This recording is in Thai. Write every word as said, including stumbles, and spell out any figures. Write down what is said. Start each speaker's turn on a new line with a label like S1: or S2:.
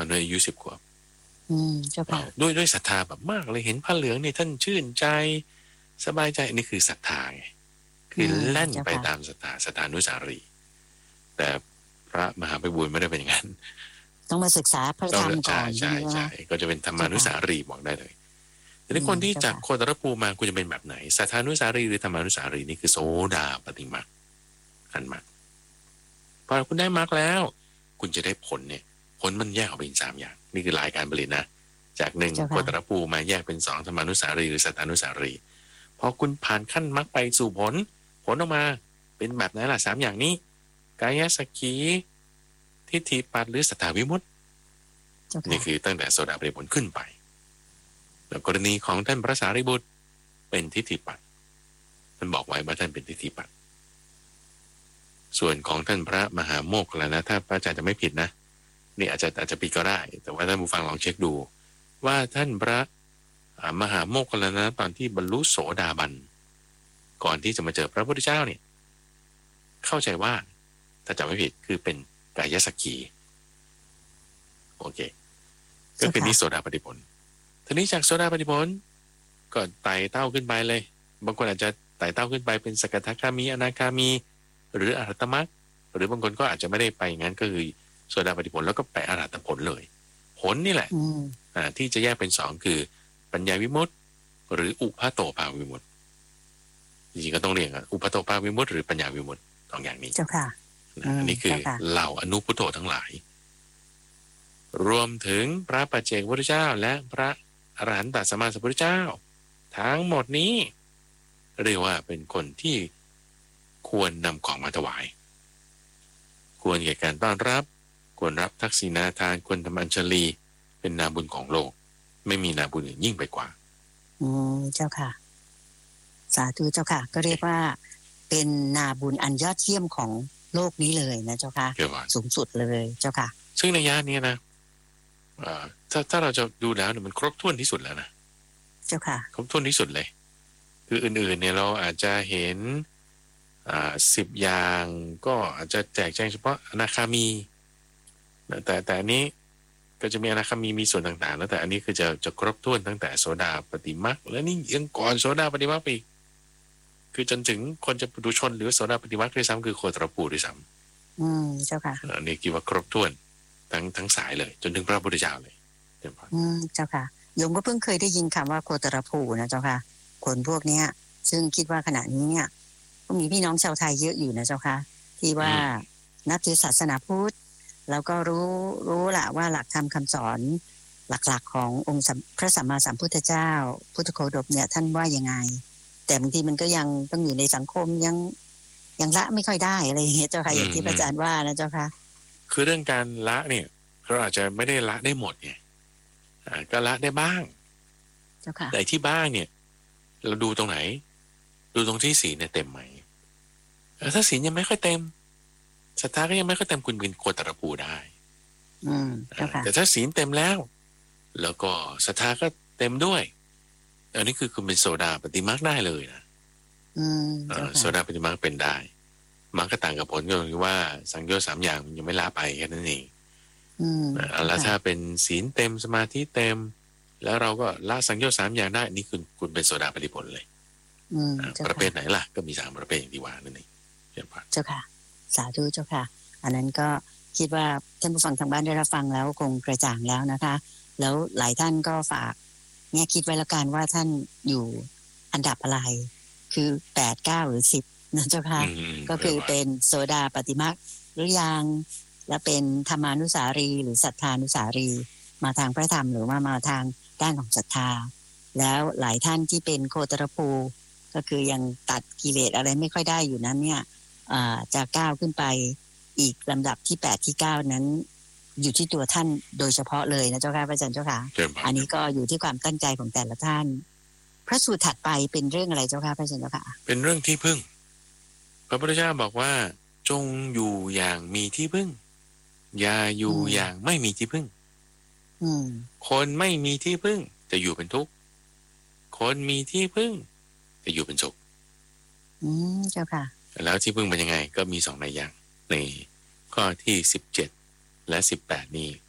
S1: นอายุสิบขวบ
S2: อืมเจ้าค่ะ
S1: ด้วยด้วยศรัทธาแบบมากเลยเห็นผ้าเหลืองนี่ท่านชื่นใจสบายใจนี่คือศรัทธาไงคือแล่นไปตามศรัทธาศรัทธานุสารีแต่พระมหาไพบูลย์ไม่ได้เป็นอย่างนั้น
S2: ต้องมาศึกษาพระธรรมก่อน
S1: ใช่ใช่ก็จะเป็นธรรมานุสารีบอกได้เลยแต่ในคนที่จากโคตรภูมาคุณจะเป็นแบบไหนศรัทธานุสารีหรือธรรมานุสารีนี่คือโสดาปฏิมาขันมรรคพอคุณได้มรรคแล้วคุณจะได้ผลเนี่ยผลมันแยกออกเป็นสามอย่างนี่คือหลายการผลิตนะจากหนึ่งโคตรภูมาแยกเป็นสองธรรมานุสารีหรือศรัทธานุสารีพอคุณผ่านขั้นมรรคไปสู่ผลผลออกมาเป็นแบบไหนล่ะสามอย่างนี้กายสักขีทิฏฐิปัตหรือสัทธาวิมุตตินี่คือตั้งแต่โสดาปฏิผลขึ้นไปแล้วกรณีของท่านพระสารีบุตรเป็นทิฏฐิปัตท่านบอกไว้ว่าท่านเป็นทิฏฐิปัตส่วนของท่านพระมหาโมคคัลลานะถ้าพระอาจารย์จะไม่ผิดนะนี่อาจจะอาจจะผิดก็ได้แต่ว่าท่านผู้ฟังลองเช็คดูว่าท่านพระมหาโมคคัลลานะตอนที่บรรลุโสดาบันก่อนที่จะมาเจอพระพุทธเจ้าเนี่ยเข้าใจว่าถ้าจำไม่ผิดคือเป็นกายสักขีโอเคก็คือนิโสดาปฏิผลทีนี้จากโสดาปฏิผลก็ไต่เต้าขึ้นไปเลยบางคนอาจจะไต่เต้าขึ้นไปเป็นสกทาคามีอนาคามีหรืออรหัตมรรคหรือบางคนก็อาจจะไม่ได้ไปอย่างนั้นก็คือโสดาปฏิผลแล้วก็ไปอรหัตผลเลยผลนี่แหละอ่าที่จะแยกเป็นสองคือปัญญาวิมุตติหรืออุปาโตปาวิมุตติจริงๆก็ต้องเรียกอุปาโตปาวิมุตติหรือปัญญาวิมุตติสองอย่างนี้
S2: เจ้าค่ะ
S1: อันนี้คือเหล่าอนุพุทโธทั้งหลายรวมถึงพระปัจเจกพุทธเจ้าและพระอรหันตสัมมาสัมพุทธเจ้าทั้งหมดนี้เรียกว่าเป็นคนที่ควรนำของมาถวายควรแก่การต้อนรับควรรับทักษิณาทานควรทำอัญชลีเป็นนาบุญของโลกไม่มีนาบุญอื่นยิ่งไปกว่า
S2: อืมเจ้าค่ะสาธุเจ้าค่ะก็เรียกว่าเป็นนาบุญอันยอดเยี่ยมของโลกนี้เลยนะเจ้าค่ะสูงสุดเลยเจ้าค่ะ
S1: ซึ่งในญาตินี้นะถ้าถ้าเราจะดูแล้วเนี่ยมันครบถ้วนที่สุดแล้วนะ
S2: เจ้าค่ะ
S1: ครบถ้วนที่สุดเลยคืออื่นๆเนี่ยเราอาจจะเห็นอ่าสิบอย่างก็อาจจะแจกแจงเฉพาะอนาคามีแต่แต่อันนี้ก็จะมีอนาคามีมีส่วนต่างๆแล้วแต่อันนี้คือจะจะครบถ้วนตั้งแต่โสดาปฏิมรรคแล้วนี่ยังก่อนโสดาปฏิมรรคไปอีกคือจนถึงคนจะปุถุชนหรือโสดาปฏิมรรคด้วยซ้ำคือโคตรภูด้วยซ้
S2: ำอืมเจ้าค่ะ
S1: อันนี้คิดว่าครบถ้วนทั้งทั้งสายเลยจนถึงพระพุทธเจ้าเลย
S2: อืมเจ้าค่ะโยมก็เพิ่งเคยได้ยินคำว่าโคตรภูนะเจ้าค่ะคนพวกเนี้ยซึ่งคิดว่าขณะนี้เนี่ยก็มีพี่น้องชาวไทยเยอะอยู่นะเจ้าค่ะที่ว่านับถือศาสนาพุทธแล้วก็รู้รู้ละว่าหลักธรรมคำสอนหลักๆขององค์พระสัมมาสัมพุทธเจ้าพุทธโคดมเนี่ยท่านว่ายังไงแต่บางทีมันก็ยังต้องอยู่ในสังคมยังยังละไม่ค่อยได้อะไรอย่างเงี้ยเจ้าค่ะอย่างที่อาจารย์ว่านะเจ้าค่ะ
S1: คือเรื่องการละเนี่ยเราอาจจะไม่ได้ละได้หมดไงอ่าก็ละได้บ้าง
S2: เจ้าค่ะ
S1: แต่ที่บ้างเนี่ยเราดูตรงไหนดูตรงที่ศีลเนี่ยเต็มไหมถ้าศีลยังไม่ค่อยเต็มศรัทธาก็ยังไม่ค่อยเต็มคุณเป็นโคตรภูได้
S2: อืมเจ้าค่ะ
S1: แต่ถ้าศีลเต็มแล้วแล้วก็ศรัทธาก็เต็มด้วยอันนี้คือคุณเป็นโสดาปฏิมรรคได้เลยนะ
S2: อืม
S1: โสดาปฏิมรรคเป็นได้มรรคต่างกับผลก็คือว่าสังโยชน์สามอย่างยังไม่ละไปแค่นั้นเอง
S2: อืม
S1: แล้วถ้าเป็นศีลเต็มสมาธิเต็มแล้วเราก็ละสังโยชน์สามอย่างได้นี่คือคุณเป็นโสดาปฏิผลเลยประเภทไหนล่ะก็มีสามประเภทอย่างที่ว่านั่นเอง
S2: เจ้าค่ะสาธุเจ้าค่ะอันนั้นก็คิดว่าท่านผู้ฟังทางบ้านได้รับฟังแล้วคงกระจ่างแล้วนะคะแล้วหลายท่านก็ฝากแง่คิดไว้ละกันว่าท่านอยู่อันดับอะไรคือแปด เก้าหรือสิบนะเจ้าค่ะก็คือเป็นโสดาปฏิมรรคหรือยังและเป็นธรรมานุสารีหรือศรัทธานุสารีมาทางพระธรรมหรือว่ามาทางด้านของศรัทธาแล้วหลายท่านที่เป็นโคตรภูก็คือยังตัดกิเลสอะไรไม่ค่อยได้อยู่นั้นเนี่ยจะก้าวขึ้นไปอีกลำดับที่แปดที่เก้านั้นอยู่ที่ตัวท่านโดยเฉพาะเลยนะเจ้าค่ะพระอาจารย์เจ้าค่ะอันนี้ก็อยู่ที่ความตั้งใจของแต่ละท่านพระสูตรถัดไปเป็นเรื่องอะไรเจ้าค่ะพระอาจารย์เจ้าค่ะ
S1: เป็นเรื่องที่พึ่งพระพุทธเจ้าบอกว่าจงอยู่อย่างมีที่พึ่งอย่าอยู่อย่างไม่มีที่พึ่งคนไม่มีที่พึ่งจะอยู่เป็นทุกข์คนมีที่พึ่งจะอยู่เป็นสุข
S2: อืมเจ้าค่ะ
S1: แล้วที่พึ่งเป็นยังไงก็มีสองในอย่างในข้อที่สิบเจ็ดและสิบแปดนี้